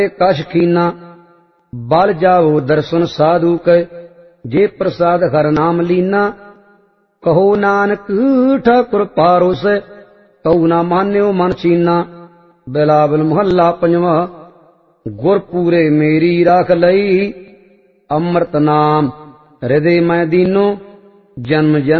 कश कीना बल जाओ दर्शन साधु के जे प्रसाद हर नाम लीना कहो नानक ठाकुर पारोस कऊ ना मान्यो मन चीना। बिलावल मोहल्ला पंजवा। गुरपूरे मेरी राख लई अमृत नाम हृदय मैं दीनो जन्म जन्म